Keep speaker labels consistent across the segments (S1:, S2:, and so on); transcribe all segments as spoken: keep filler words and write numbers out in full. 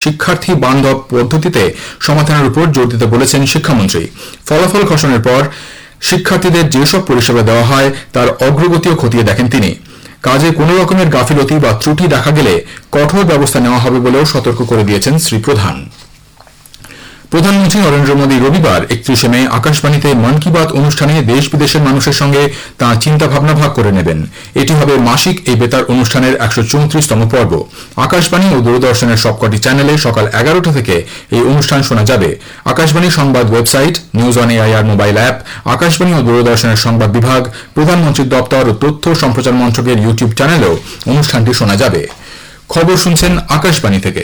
S1: শিক্ষার্থী বান্ধব পদ্ধতিতে সমাধানের উপর জোর দিতে বলেছেন শিক্ষামন্ত্রী। ফলাফল ঘোষণার পর শিক্ষার্থীদের যেসব পরিষেবা দেওয়া হয় তার অগ্রগতিও খতিয়ে দেখেন তিনি। কাজে কোনো রকমের গাফিলতি বা ত্রুটি দেখা গেলে কঠোর ব্যবস্থা নেওয়া হবে বলেও সতর্ক করে দিয়েছেন শ্রী প্রধান। প্রধানমন্ত্রী নরেন্দ্র মোদী রবিবার একত্রিশে মে আকাশবাণীতে মন কি বাত অনুষ্ঠানে দেশ বিদেশের মানুষের সঙ্গে তাঁর চিন্তা ভাবনা ভাগ করে নেবেন। এটি হবে মাসিক এই বেতার অনুষ্ঠানের একশো চৌত্রিশতম পর্ব। আকাশবাণী ও দূরদর্শনের সবকটি চ্যানেলে সকাল এগারোটা থেকে এই অনুষ্ঠান শোনা যাবে। আকাশবাণী সংবাদ website, news on AIR mobile app, Akashvani ও দূরদর্শনের সংবাদ বিভাগ, প্রধানমন্ত্রীর দপ্তর ও তথ্য সম্প্রচার মন্ত্রকের ইউটিউব চ্যানেলেও অনুষ্ঠানটি শোনা যাবে। খবর শুনছেন আকাশবাণী থেকে।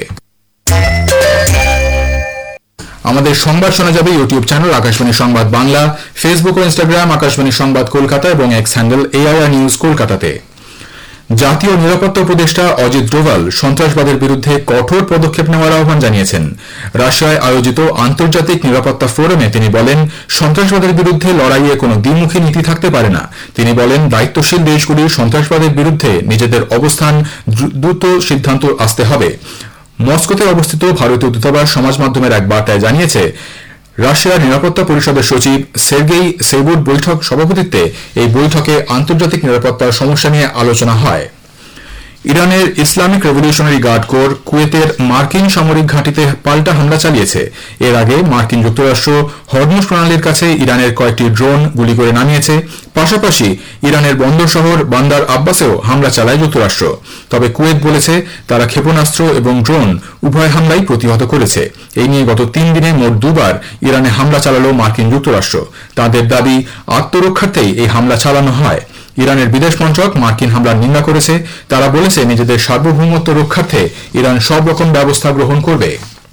S1: আমাদের সংবাদ শোনা যাবে ইউটিউব চ্যানেল আকাশবাণী সংবাদ বাংলা, ফেসবুক ও ইনস্টাগ্রাম আকাশবাণী সংবাদ কলকাতা এবং এক্স হ্যান্ডেল এআইআর নিউজ কলকাতাতে। জাতীয় নিরাপত্তা উপদেষ্টা অজিত ডোভাল সন্ত্রাসবাদের বিরুদ্ধে কঠোর পদক্ষেপ নেওয়ার আহ্বান জানিয়েছেন। রাশিয়ায় আয়োজিত আন্তর্জাতিক নিরাপত্তা ফোরামে তিনি বলেন, সন্ত্রাসবাদের বিরুদ্ধে লড়াইয়ে কোনো দ্বিমুখী নীতি থাকতে পারে না। তিনি বলেন, দায়িত্বশীল দেশগুলি সন্ত্রাসবাদের বিরুদ্ধে নিজেদের অবস্থান দ্রুত সিদ্ধান্ত আসতে হবে। মস্কোতে অবস্থিত ভারতীয় দূতাবাস সমাজ মাধ্যমের এক বার্তায় জানিয়েছে, রাশিয়ার নিরাপত্তা পরিষদের সচিব সের্গেই সেবুর বৈঠক সভাপতিত্বে এই বৈঠকে আন্তর্জাতিক নিরাপত্তার সমস্যা নিয়ে আলোচনা হয়। ইরানের ইসলামিক রেভলিউশনারি গার্ড কোর কুয়েতের মার্কিন সামরিক ঘাঁটিতে পাল্টা হামলা চালিয়েছে। এর আগে মার্কিন যুক্তরাষ্ট্র হরমুজ প্রণালীর কাছে ইরানের কয়েকটি ড্রোন গুলি করে নামিয়েছে। পাশাপাশি ইরানের বন্দর শহর বান্দার আব্বাসেও হামলা চালায় যুক্তরাষ্ট্র। তবে কুয়েত বলেছে তারা ক্ষেপণাস্ত্র এবং ড্রোন উভয় হামলাই প্রতিহত করেছে। এই নিয়ে গত তিন দিনে মোট দুবার ইরানে হামলা চালালো মার্কিন যুক্তরাষ্ট্র। তাদের দাবি, আত্মরক্ষার্থেই এই হামলা চালানো হয়। ইরানের বিদেশ মন্ত্রক মার্কিন হামলার নিন্দা করেছে। তারা বলেছে, নিজেদের সার্বভৌমত্ব রক্ষার্থে ইরান সব রকম ব্যবস্থা গ্রহণ করবে।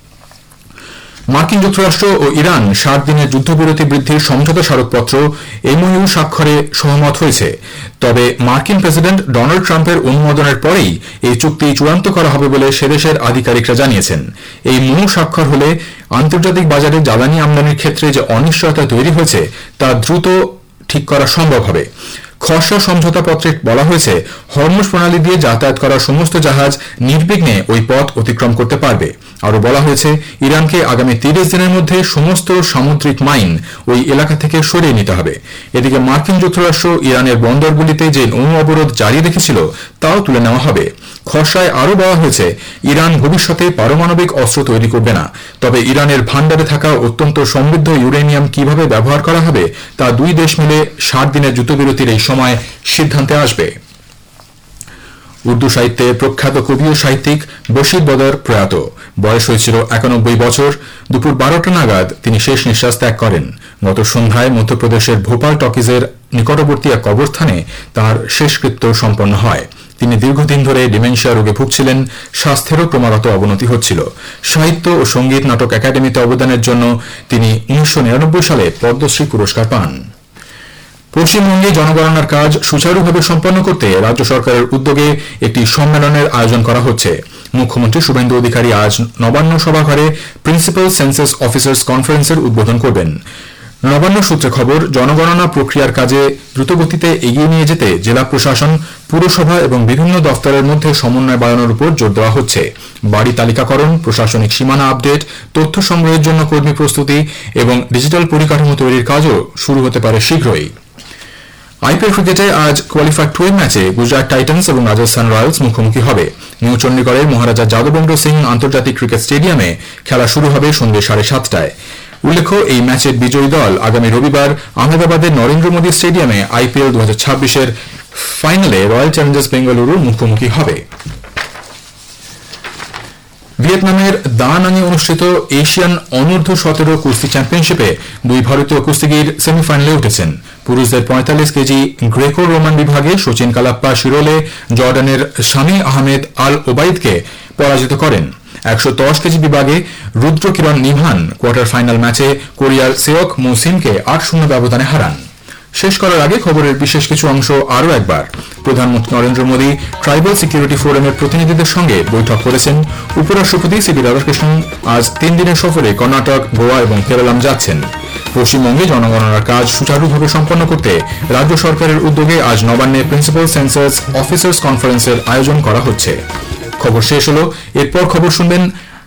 S1: মার্কিন যুক্তরাষ্ট্র ও ইরান ষাট দিনের যুদ্ধবিরতি বৃদ্ধির সমঝোতা স্মারকপত্র এমওইউ স্বাক্ষরে সহমত হয়েছে। তবে মার্কিন প্রেসিডেন্ট ডোনাল্ড ট্রাম্পের অনুমোদনের পরেই এই চুক্তি চূড়ান্ত করা হবে বলে সেদেশের আধিকারিকরা জানিয়েছেন। এই মৌ স্বাক্ষর হলে আন্তর্জাতিক বাজারে জ্বালানি আমদানির ক্ষেত্রে যে অনিশ্চয়তা তৈরি হয়েছে তা দ্রুত ঠিক করা সম্ভব হবে। খসড়া সমঝোতাপত্রে বলা হয়েছে, হরমুজ প্রণালী দিয়ে যাতায়াত করা সমস্ত জাহাজ নির্বিঘ্নে ওই পথ অতিক্রম করতে পারবে। আরও বলা হয়েছে, ইরানকে আগামী তিরিশ দিনের মধ্যে সমস্ত সামুদ্রিক মাইন ওই এলাকা থেকে সরিয়ে নিতে হবে। এদিকে মার্কিন যুক্তরাষ্ট্র ইরানের বন্দরগুলিতে যে নৌ অবরোধ জারি রেখেছিল তাও তুলে নেওয়া হবে। খসড়ায় আরও বলা হয়েছে, ইরান ভবিষ্যতে পারমাণবিক অস্ত্র তৈরি করবে না। তবে ইরানের ভান্ডারে থাকা অত্যন্ত সমৃদ্ধ ইউরেনিয়াম কিভাবে ব্যবহার করা হবে তা দুই দেশ মিলে ষাট দিনের যুদ্ধবিরতির এই সময় সিদ্ধান্তে আসবে। উর্দু সাহিত্যে প্রখ্যাত কবি ও সাহিত্যিক বশির বদর প্রয়াত। বয়স হয়েছিল একানব্বই বছর। দুপুর বারোটা নাগাদ তিনি শেষ নিঃশ্বাস ত্যাগ করেন। গত সন্ধ্যায় মধ্যপ্রদেশের ভোপাল টকিজের নিকটবর্তী এক কবরস্থানে তাঁর শেষকৃত্য সম্পন্ন হয়। তিনি দীর্ঘদিন ধরে ডিমেনশিয়া রোগে ভুগছিলেন। স্বাস্থ্যেরও ক্রমাগত অবনতি হচ্ছিল। সাহিত্য ও সঙ্গীত নাটক একাডেমিতে অবদানের জন্য তিনি উনিশশো নিরানব্বই সালে পদ্মশ্রী পুরস্কার পান। পশ্চিমবঙ্গে জনগণনার কাজ সুচারুভাবে সম্পন্ন করতে রাজ্য সরকারের উদ্যোগে একটি সম্মেলনের আয়োজন করা হচ্ছে। মুখ্যমন্ত্রী শুভেন্দু অধিকারী আজ নবান্ন সভাঘরে প্রিন্সিপাল সেন্সাস অফিসার্স কনফারেন্সের উদ্বোধন করবেন। নবান্ন সূত্রে খবর, জনগণনা প্রক্রিয়ার কাজে দ্রুতগতিতে এগিয়ে নিয়ে যেতে জেলা প্রশাসন, পুরসভা এবং বিভিন্ন দফতরের মধ্যে সমন্বয় বাড়ানোর উপর জোর দেওয়া হচ্ছে। বাড়ি তালিকাকরণ, প্রশাসনিক সীমানা আপডেট, তথ্য সংগ্রহের জন্য কর্মী প্রস্তুতি এবং ডিজিটাল পরিকাঠামো তৈরির কাজও শুরু হতে পারে শীঘ্রই। আইপিএল ক্রিকেটে আজ কোয়ালিফায়ার টু এর ম্যাচে গুজরাট টাইটান্স এবং রাজস্থান রয়্যালস মুখোমুখি হবে। নিউ চণ্ডীগড়ের মহারাজা যাদবেন্দ্র সিং আন্তর্জাতিক ক্রিকেট স্টেডিয়ামে খেলা শুরু হবে সন্ধ্যে সাড়ে সাতটায়। উল্লেখ্য, এই ম্যাচের বিজয়ী দল আগামী রবিবার আহমেদাবাদের নরেন্দ্র মোদী স্টেডিয়ামে আইপিএল দু হাজার ছাব্বিশের ফাইনালে রয়্যাল চ্যালেঞ্জার্স বেঙ্গালুরুর মুখোমুখি হবে। ভিয়েতনামের দা নাঙে অনুষ্ঠিত এশিয়ান অনূর্ধ্ব সতেরো কুস্তি চ্যাম্পিয়নশিপে দুই ভারতীয় কুস্তিগির সেমিফাইনালে উঠেছেন। পুরুষদের পঁয়তাল্লিশ কেজি গ্রেকো রোমান বিভাগে সচিন কালাপ্পা শিরোলে জর্ডানের শামি আহমেদ আল ওবাইদকে পরাজিত করেন। একশো দশ কেজি বিভাগে রুদ্র কিরণ নিভান কোয়ার্টার ফাইনাল ম্যাচে কোরিয়ার সেওক মো সিমকে আট শূন্য ব্যবধানে হারান। শেষ করার আগে খবরের বিশেষ কিছু অংশ আরও একবার। প্রধানমন্ত্রী নরেন্দ্র মোদী ট্রাইবাল সিকিউরিটি ফোরামের প্রতিনিধিদের সঙ্গে বৈঠক করেছেন। উপরাষ্ট্রপতি সিপি রাধাকৃষ্ণন আজ তিন দিনের সফরে কর্ণাটক, গোয়া এবং কেরালাম যাচ্ছেন। পশ্চিমবঙ্গে জনগণনার কাজ সুচারুভাবে সম্পন্ন করতে রাজ্য সরকারের উদ্যোগে আজ নবান্নে প্রিন্সিপাল সেন্সাস অফিসার্স কনফারেন্সের আয়োজন করা হচ্ছে। খবর শেষ হল। এরপর খবর শুনবেন